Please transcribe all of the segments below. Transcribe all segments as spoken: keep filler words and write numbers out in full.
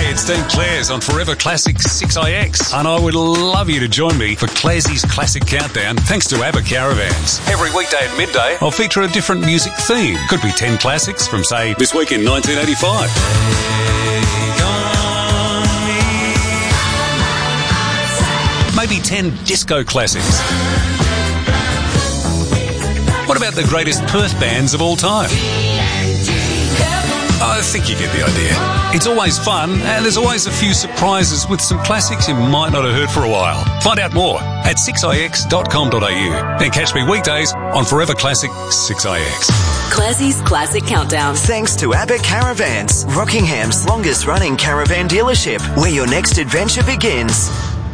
It's Dean Clares on Forever Classic six I X, and I would love you to join me for Clares's Classic Countdown thanks to ABBA Caravans. Every weekday at midday, I'll feature a different music theme. Could be ten classics from, say, this week in nineteen eighty-five. Maybe ten disco classics. What about the greatest Perth bands of all time? I think you get the idea. It's always fun, and there's always a few surprises with some classics you might not have heard for a while. Find out more at six i x dot com dot a u and catch me weekdays on Forever Classic six I X. Classie's Classic Countdown. Thanks to ABBA Caravans, Rockingham's longest running caravan dealership, where your next adventure begins.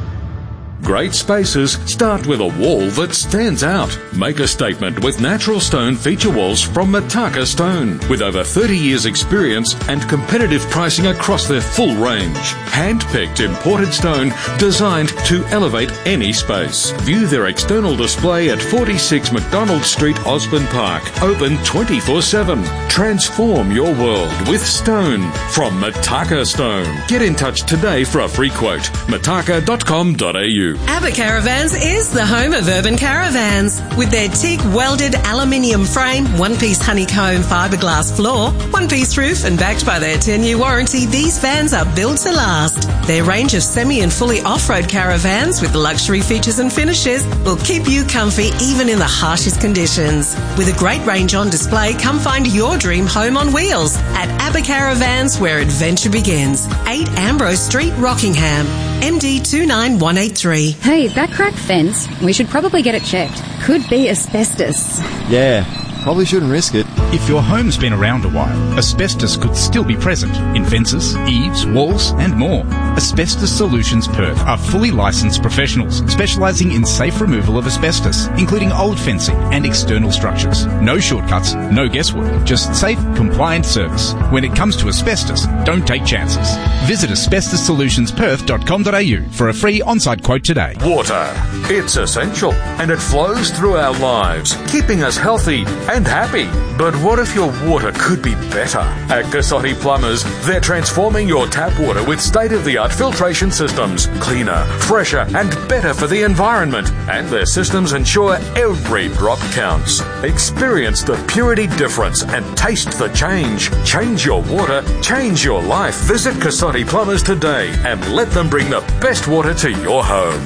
Great spaces start with a wall that stands out. Make a statement with natural stone feature walls from Mataka Stone. With over thirty years experience and competitive pricing across their full range. Hand-picked imported stone designed to elevate any space. View their external display at forty-six McDonald Street, Osborne Park. Open twenty-four seven. Transform your world with stone from Mataka Stone. Get in touch today for a free quote. mataka dot com dot a u. ABBA Caravans is the home of urban caravans. With their teak welded aluminium frame, one-piece honeycomb fiberglass floor, one-piece roof, and backed by their ten-year warranty, these vans are built to last. Their range of semi and fully off-road caravans with luxury features and finishes will keep you comfy even in the harshest conditions. With a great range on display, come find your dream home on wheels at ABBA Caravans, where adventure begins. eight Ambrose Street, Rockingham, M D two nine one eight three. Hey, that cracked fence, we should probably get it checked. Could be asbestos. Yeah, probably shouldn't risk it. If your home's been around a while, asbestos could still be present in fences, eaves, walls and more. Asbestos Solutions Perth are fully licensed professionals specialising in safe removal of asbestos, including old fencing and external structures. No shortcuts, no guesswork, just safe, compliant service. When it comes to asbestos, don't take chances. Visit asbestos solutions perth dot com dot a u for a free on-site quote today. Water. It's essential and it flows through our lives, keeping us healthy and happy. But what if your water could be better? At Cassotti Plumbers, they're transforming your tap water with state-of-the-art filtration systems. Cleaner, fresher and better for the environment. And their systems ensure every drop counts. Experience the purity difference and taste the change. Change your water, change your life. Visit Cassotti Plumbers today and let them bring the best water to your home.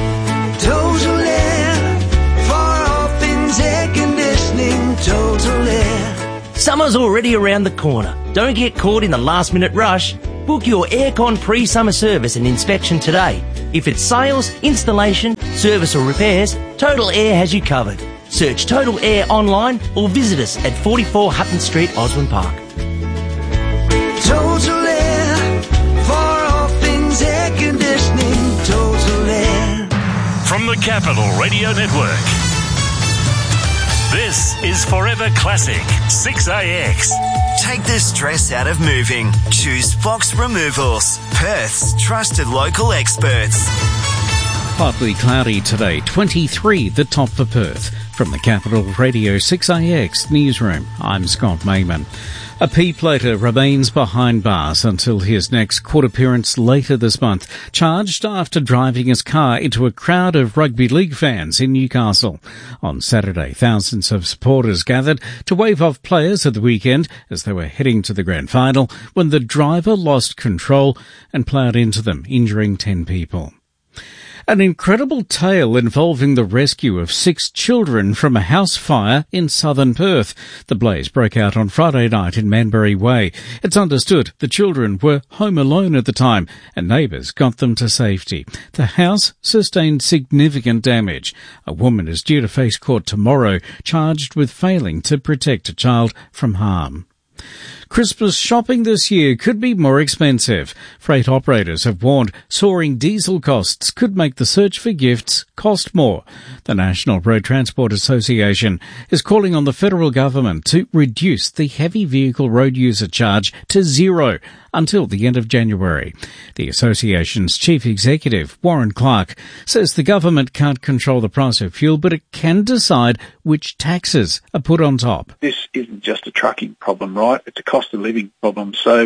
Total Air, far off in air conditioning. Total Air. Summer's already around the corner. Don't get caught in the last minute rush. Book your aircon pre-summer service and inspection today. If it's sales, installation, service or repairs, Total Air has you covered. Search Total Air online or visit us at forty-four Hutton Street, Osborne Park. Total Air, far off things air conditioning. Total Air. From the Capital Radio Network, this is Forever Classic six A X. Take the stress out of moving. Choose Fox Removals, Perth's trusted local experts. Partly cloudy today, twenty-three the top for Perth. From the Capital Radio six A X newsroom, I'm Scott Mayman. A P-plater remains behind bars until his next court appearance later this month, charged after driving his car into a crowd of rugby league fans in Newcastle. On Saturday, thousands of supporters gathered to wave off players at the weekend as they were heading to the grand final when the driver lost control and ploughed into them, injuring ten people. An incredible tale involving the rescue of six children from a house fire in southern Perth. The blaze broke out on Friday night in Manbury Way. It's understood the children were home alone at the time and neighbours got them to safety. The house sustained significant damage. A woman is due to face court tomorrow, charged with failing to protect a child from harm. Christmas shopping this year could be more expensive. Freight operators have warned soaring diesel costs could make the search for gifts cost more. The National Road Transport Association is calling on the federal government to reduce the heavy vehicle road user charge to zero until the end of January. The association's chief executive, Warren Clark, says the government can't control the price of fuel, but it can decide which taxes are put on top. This isn't just a trucking problem, right? It's a cost of living problem. So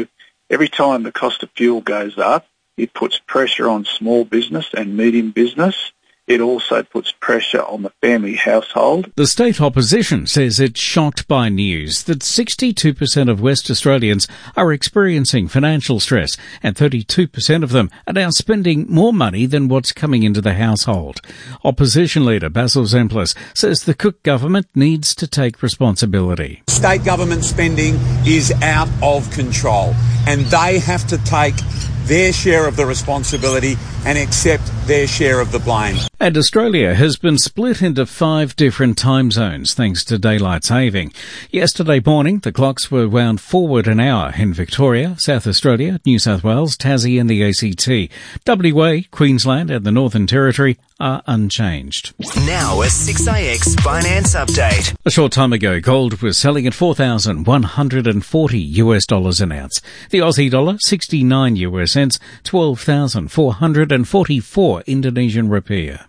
Every time the cost of fuel goes up, it puts pressure on small business and medium business. It also puts pressure on the family household. The state opposition says it's shocked by news that sixty-two percent of West Australians are experiencing financial stress and thirty-two percent of them are now spending more money than what's coming into the household. Opposition leader Basil Zemplis says the Cook government needs to take responsibility. State government spending is out of control and they have to take their share of the responsibility and accept their share of the blame. And Australia has been split into five different time zones thanks to daylight saving. Yesterday morning, the clocks were wound forward an hour in Victoria, South Australia, New South Wales, Tassie and the A C T. W A, Queensland and the Northern Territory are unchanged. Now a six A X finance update. A short time ago, gold was selling at four thousand one hundred forty US dollars an ounce. The Aussie dollar, sixty-nine US cents, twelve thousand four hundred forty-four Indonesian rupiah.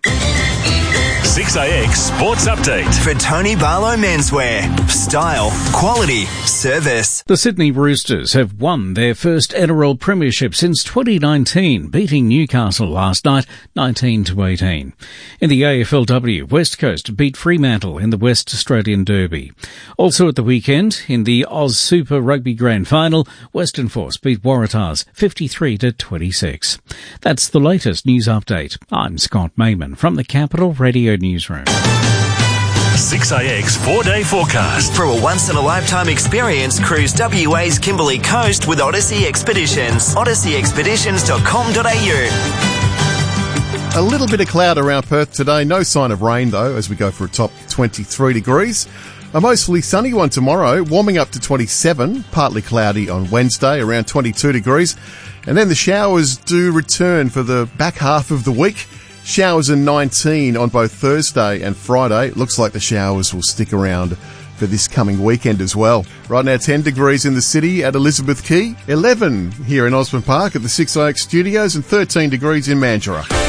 six A X Sports Update. For Tony Barlow Menswear. Style, quality, service. The Sydney Roosters have won their first N R L premiership since twenty nineteen, beating Newcastle last night nineteen to eighteen. In the A F L W, West Coast beat Fremantle in the West Australian Derby. Also at the weekend, in the Oz Super Rugby Grand Final, Western Force beat Waratahs fifty-three to twenty-six. That's the latest news update. I'm Scott Mayman from the Capital Radio Newsroom. six A X four-day forecast. For a once-in-a-lifetime experience, cruise W A's Kimberley Coast with Odyssey Expeditions. odyssey expeditions dot com dot a u. A little bit of cloud around Perth today. No sign of rain, though, as we go for a top twenty-three degrees. A mostly sunny one tomorrow, warming up to twenty-seven. Partly cloudy on Wednesday, around twenty-two degrees. And then the showers do return for the back half of the week. Showers in nineteen on both Thursday and Friday. Looks like the showers will stick around for this coming weekend as well. Right now, ten degrees in the city at Elizabeth Quay, eleven here in Osborne Park at the six A X studios, and thirteen degrees in Mandurah.